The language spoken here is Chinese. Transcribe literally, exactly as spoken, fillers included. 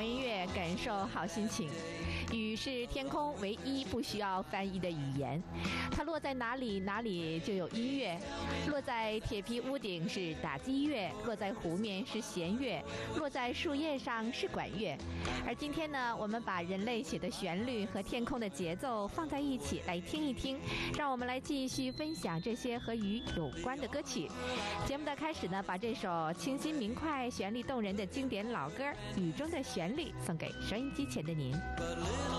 好音乐，感受好心情。雨是天空唯一不需要翻译的语言，它落在哪里，哪里就有音乐。落在铁皮屋顶是打击乐，落在湖面是弦乐，落在树叶上是管乐。而今天呢，我们把人类写的旋律和天空的节奏放在一起来听一听，让我们来继续分享这些和雨有关的歌曲。节目的开始呢，把这首清新明快、旋律动人的经典老歌《雨中的旋律》送给收音机前的您。